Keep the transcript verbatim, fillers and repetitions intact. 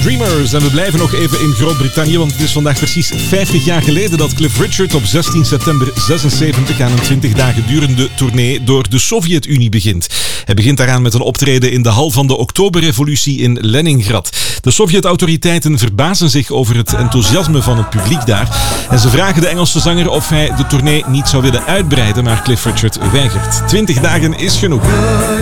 Dreamers. En we blijven nog even in Groot-Brittannië, want het is vandaag precies vijftig jaar geleden dat Cliff Richard op zestien september zesenzeventig aan een twintig dagen durende tournee door de Sovjet-Unie begint. Hij begint daaraan met een optreden in de hal van de Oktoberrevolutie in Leningrad. De Sovjet-autoriteiten verbazen zich over het enthousiasme van het publiek daar en ze vragen de Engelse zanger of hij de tournee niet zou willen uitbreiden, maar Cliff Richard weigert. twintig dagen is genoeg.